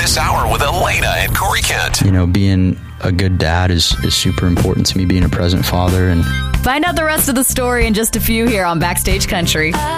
this hour with Elena and Corey Kent. You know, being a good dad is super important to me, being a present father. And find out the rest of the story in just a few here on Backstage Country.